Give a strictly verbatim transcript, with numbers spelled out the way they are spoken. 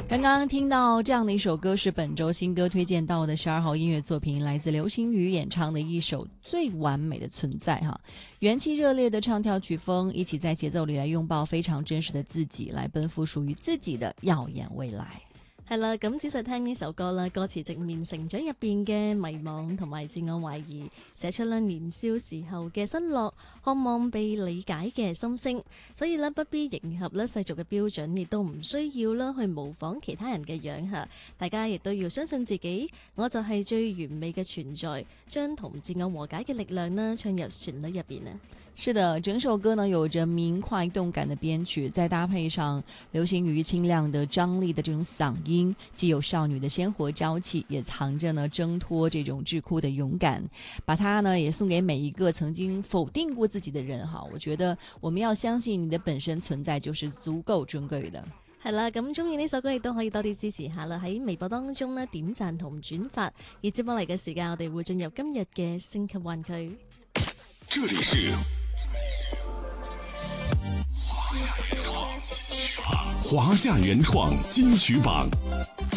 刚刚听到这样的一首歌，是本周新歌推荐到的十二号音乐作品，来自流星雨演唱的一首《最完美的存在》哈，元气热烈的唱跳曲風，一起在節奏裏來擁抱非常真實的自己，來奔赴屬於自己的耀眼未來。 係啦，咁仔細聽呢首歌啦，歌詞直面成長入邊嘅迷茫同埋自我懷疑，寫出啦年少時候嘅失落，渴望被理解嘅心聲。所以呢，不必迎合咧世俗嘅標準，亦都唔需要啦去模仿其他人嘅樣嚇。大家亦都要相信自己，我就係最完美嘅存在，將同自我和解嘅力量呢唱入旋律入邊啊！ 是的，整首歌呢有着明快動感的編曲，再搭配上流星雨清亮的張力的這種嗓音，既有少女的鮮活朝氣，也藏着呢掙脫這種桎梏的勇敢，把它呢也送給每一個曾經否定過自己的人哈。我覺得我們要相信你的本身存在就是足夠尊貴的。 係啦，咁中意呢首歌亦都可以多啲支持下啦，喺微博當中呢點讚同轉發。而接落嚟嘅時間，我哋會進入今日嘅星級灣區。 這裡是華夏原創金曲榜，華夏原創金曲榜。